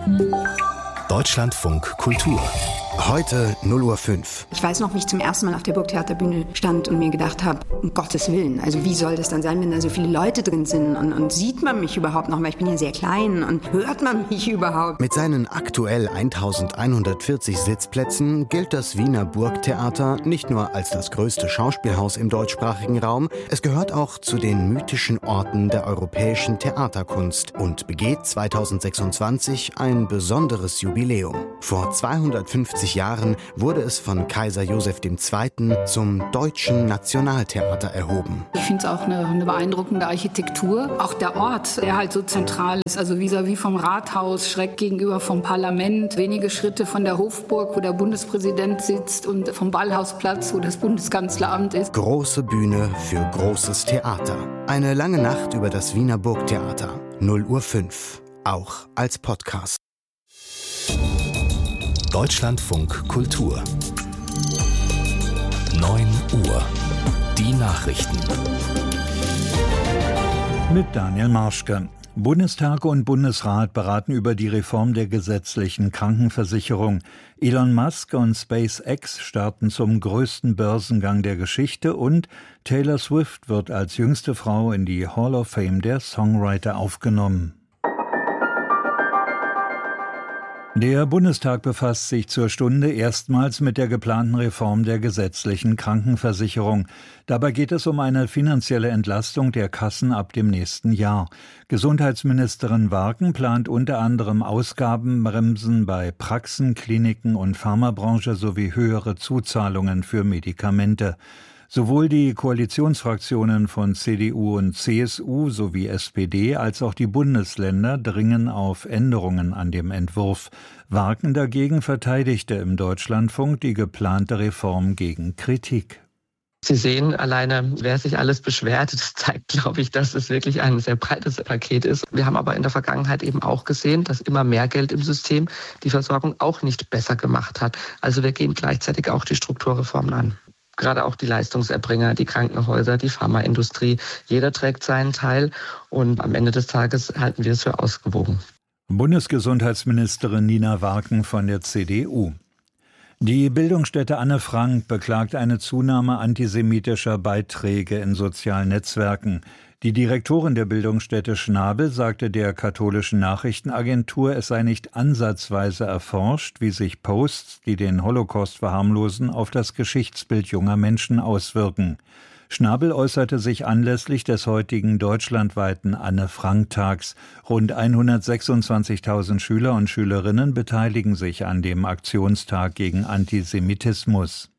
Deutschlandfunk Kultur. Heute 0:05 Uhr. Ich weiß noch, wie ich zum ersten Mal auf der Burgtheaterbühne stand und mir gedacht habe, um Gottes Willen, also wie soll das dann sein, wenn da so viele Leute drin sind und sieht man mich überhaupt noch, weil ich bin ja sehr klein und hört man mich überhaupt? Mit seinen aktuell 1140 Sitzplätzen gilt das Wiener Burgtheater nicht nur als das größte Schauspielhaus im deutschsprachigen Raum, es gehört auch zu den mythischen Orten der europäischen Theaterkunst und begeht 2026 ein besonderes Jubiläum. Vor 250 Jahren wurde es von Kaiser Joseph II. Zum Deutschen Nationaltheater erhoben. Ich finde es auch eine beeindruckende Architektur. Auch der Ort, der halt so zentral ist, also vis-à-vis vom Rathaus, schräg gegenüber vom Parlament, wenige Schritte von der Hofburg, wo der Bundespräsident sitzt, und vom Ballhausplatz, wo das Bundeskanzleramt ist. Große Bühne für großes Theater. Eine lange Nacht über das Wiener Burgtheater. 0:05 Uhr. Auch als Podcast. Deutschlandfunk Kultur. 9 Uhr. Die Nachrichten. Mit Daniel Marschke. Bundestag und Bundesrat beraten über die Reform der gesetzlichen Krankenversicherung. Elon Musk und SpaceX starten zum größten Börsengang der Geschichte und Taylor Swift wird als jüngste Frau in die Hall of Fame der Songwriter aufgenommen. Der Bundestag befasst sich zur Stunde erstmals mit der geplanten Reform der gesetzlichen Krankenversicherung. Dabei geht es um eine finanzielle Entlastung der Kassen ab dem nächsten Jahr. Gesundheitsministerin Warken plant unter anderem Ausgabenbremsen bei Praxen, Kliniken und Pharmabranche sowie höhere Zuzahlungen für Medikamente. Sowohl die Koalitionsfraktionen von CDU und CSU sowie SPD als auch die Bundesländer dringen auf Änderungen an dem Entwurf. Warken dagegen verteidigte im Deutschlandfunk die geplante Reform gegen Kritik. Sie sehen alleine, wer sich alles beschwert, das zeigt, glaube ich, dass es wirklich ein sehr breites Paket ist. Wir haben aber in der Vergangenheit eben auch gesehen, dass immer mehr Geld im System die Versorgung auch nicht besser gemacht hat. Also wir gehen gleichzeitig auch die Strukturreformen an. Gerade auch die Leistungserbringer, die Krankenhäuser, die Pharmaindustrie. Jeder trägt seinen Teil und am Ende des Tages halten wir es für ausgewogen. Bundesgesundheitsministerin Nina Warken von der CDU. Die Bildungsstätte Anne Frank beklagt eine Zunahme antisemitischer Beiträge in sozialen Netzwerken. Die Direktorin der Bildungsstätte Schnabel sagte der katholischen Nachrichtenagentur, es sei nicht ansatzweise erforscht, wie sich Posts, die den Holocaust verharmlosen, auf das Geschichtsbild junger Menschen auswirken. Schnabel äußerte sich anlässlich des heutigen deutschlandweiten Anne-Frank-Tags. Rund 126.000 Schüler und Schülerinnen beteiligen sich an dem Aktionstag gegen Antisemitismus.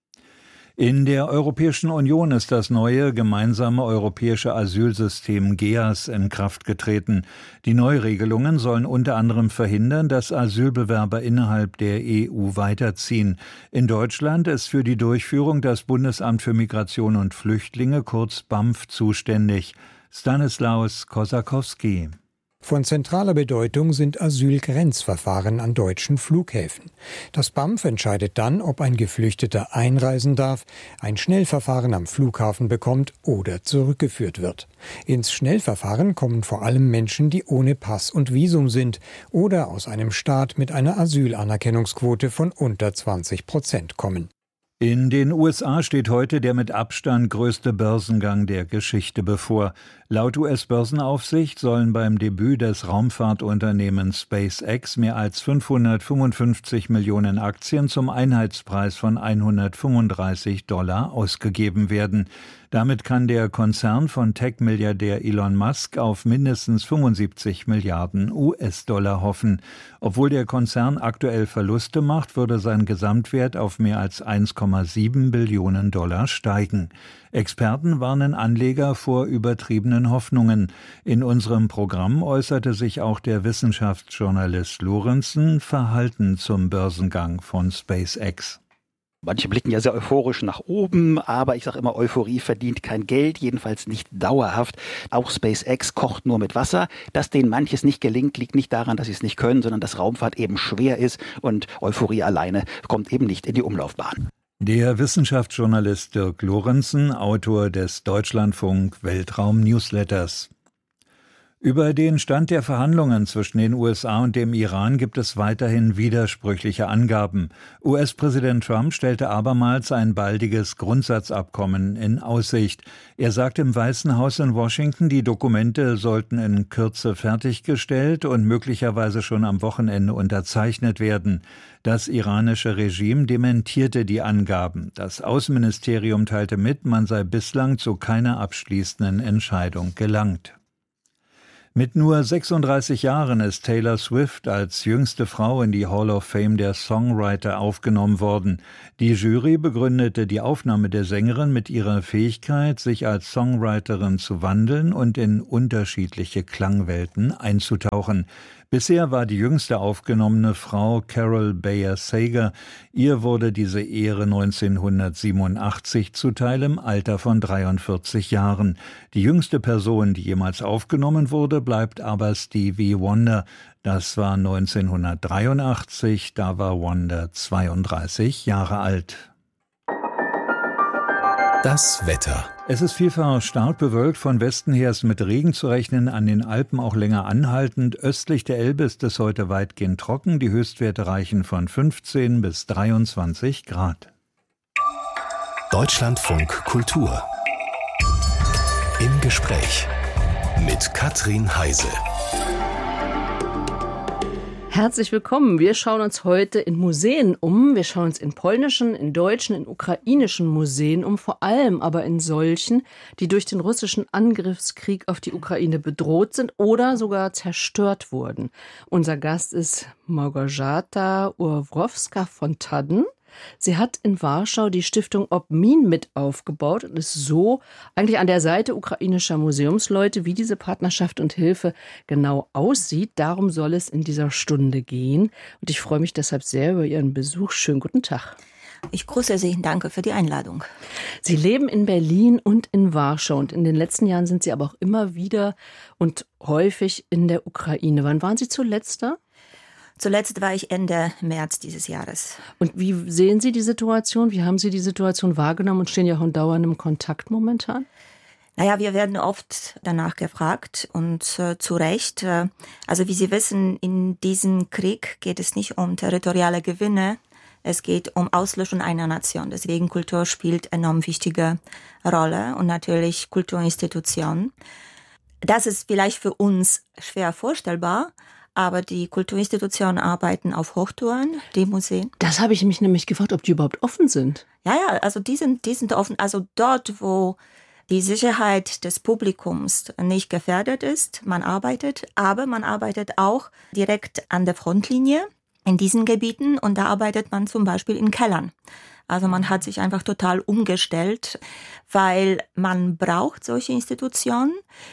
In der Europäischen Union ist das neue gemeinsame europäische Asylsystem GEAS in Kraft getreten. Die Neuregelungen sollen unter anderem verhindern, dass Asylbewerber innerhalb der EU weiterziehen. In Deutschland ist für die Durchführung das Bundesamt für Migration und Flüchtlinge, kurz BAMF, zuständig. Stanislaus Kosakowski. Von zentraler Bedeutung sind Asylgrenzverfahren an deutschen Flughäfen. Das BAMF entscheidet dann, ob ein Geflüchteter einreisen darf, ein Schnellverfahren am Flughafen bekommt oder zurückgeführt wird. Ins Schnellverfahren kommen vor allem Menschen, die ohne Pass und Visum sind oder aus einem Staat mit einer Asylanerkennungsquote von unter 20% kommen. In den USA steht heute der mit Abstand größte Börsengang der Geschichte bevor. Laut US-Börsenaufsicht sollen beim Debüt des Raumfahrtunternehmens SpaceX mehr als 555 Millionen Aktien zum Einheitspreis von $135 ausgegeben werden. Damit kann der Konzern von Tech-Milliardär Elon Musk auf mindestens 75 Milliarden US-Dollar hoffen. Obwohl der Konzern aktuell Verluste macht, würde sein Gesamtwert auf mehr als 1,7 Billionen Dollar steigen. Experten warnen Anleger vor übertriebenen Hoffnungen. In unserem Programm äußerte sich auch der Wissenschaftsjournalist Lorenzen verhalten zum Börsengang von SpaceX. Manche blicken ja sehr euphorisch nach oben, aber ich sage immer, Euphorie verdient kein Geld, jedenfalls nicht dauerhaft. Auch SpaceX kocht nur mit Wasser. Dass denen manches nicht gelingt, liegt nicht daran, dass sie es nicht können, sondern dass Raumfahrt eben schwer ist und Euphorie alleine kommt eben nicht in die Umlaufbahn. Der Wissenschaftsjournalist Dirk Lorenzen, Autor des Deutschlandfunk Weltraum Newsletters. Über den Stand der Verhandlungen zwischen den USA und dem Iran gibt es weiterhin widersprüchliche Angaben. US-Präsident Trump stellte abermals ein baldiges Grundsatzabkommen in Aussicht. Er sagte im Weißen Haus in Washington, die Dokumente sollten in Kürze fertiggestellt und möglicherweise schon am Wochenende unterzeichnet werden. Das iranische Regime dementierte die Angaben. Das Außenministerium teilte mit, man sei bislang zu keiner abschließenden Entscheidung gelangt. Mit nur 36 Jahren ist Taylor Swift als jüngste Frau in die Hall of Fame der Songwriter aufgenommen worden. Die Jury begründete die Aufnahme der Sängerin mit ihrer Fähigkeit, sich als Songwriterin zu wandeln und in unterschiedliche Klangwelten einzutauchen. Bisher war die jüngste aufgenommene Frau Carol Bayer Sager. Ihr wurde diese Ehre 1987 zuteil im Alter von 43 Jahren. Die jüngste Person, die jemals aufgenommen wurde, bleibt aber Stevie Wonder. Das war 1983, da war Wonder 32 Jahre alt. Das Wetter. Es ist vielfach stark bewölkt, von Westen her ist mit Regen zu rechnen, an den Alpen auch länger anhaltend. Östlich der Elbe ist es heute weitgehend trocken, die Höchstwerte reichen von 15 bis 23 Grad. Deutschlandfunk Kultur. Im Gespräch mit Katrin Heise. Herzlich willkommen. Wir schauen uns heute in Museen um. Wir schauen uns in polnischen, in deutschen, in ukrainischen Museen um, vor allem aber in solchen, die durch den russischen Angriffskrieg auf die Ukraine bedroht sind oder sogar zerstört wurden. Unser Gast ist Małgorzata Urwrowska-Fontadden. Sie hat in Warschau die Stiftung Obmin mit aufgebaut und ist so eigentlich an der Seite ukrainischer Museumsleute, wie diese Partnerschaft und Hilfe genau aussieht. Darum soll es in dieser Stunde gehen. Und ich freue mich deshalb sehr über Ihren Besuch. Schönen guten Tag. Ich grüße Sie, danke für die Einladung. Sie leben in Berlin und in Warschau und in den letzten Jahren sind Sie aber auch immer wieder und häufig in der Ukraine. Wann waren Sie zuletzt da? Zuletzt war ich Ende März dieses Jahres. Und wie sehen Sie die Situation? Wie haben Sie die Situation wahrgenommen und stehen ja auch in dauerndem Kontakt momentan? Naja, wir werden oft danach gefragt und zu Recht. Also wie Sie wissen, in diesem Krieg geht es nicht um territoriale Gewinne. Es geht um Auslöschung einer Nation. Deswegen Kultur spielt enorm wichtige Rolle und natürlich Kulturinstitutionen. Das ist vielleicht für uns schwer vorstellbar, aber die Kulturinstitutionen arbeiten auf Hochtouren, die Museen. Das habe ich mich nämlich gefragt, ob die überhaupt offen sind. Ja, also die sind offen. Also dort, wo die Sicherheit des Publikums nicht gefährdet ist, man arbeitet. Aber man arbeitet auch direkt an der Frontlinie in diesen Gebieten. Und da arbeitet man zum Beispiel in Kellern. Also man hat sich einfach total umgestellt, weil man braucht solche Institutionen.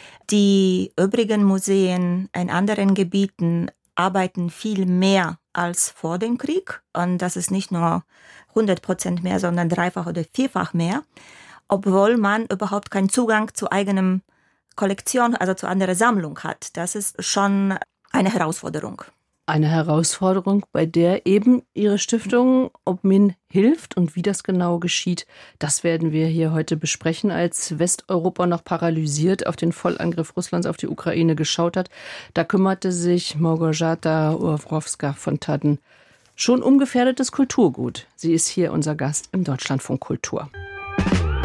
Die übrigen Museen in anderen Gebieten arbeiten viel mehr als vor dem Krieg. Und das ist nicht nur 100% mehr, sondern dreifach oder vierfach mehr. Obwohl man überhaupt keinen Zugang zu eigenem Kollektion, also zu anderer Sammlung hat. Das ist schon eine Herausforderung. Eine Herausforderung, bei der eben Ihre Stiftung Obmin hilft. Und wie das genau geschieht, das werden wir hier heute besprechen. Als Westeuropa noch paralysiert auf den Vollangriff Russlands auf die Ukraine geschaut hat, da kümmerte sich Małgorzata Urwrowska-Fontadden schon um gefährdetes Kulturgut. Sie ist hier unser Gast im Deutschlandfunk Kultur.